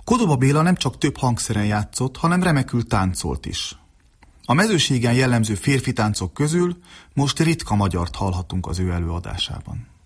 Kodoba Béla nem csak több hangszeren játszott, hanem remekül táncolt is. A mezőségen jellemző férfi táncok közül most ritka magyart hallhatunk az ő előadásában.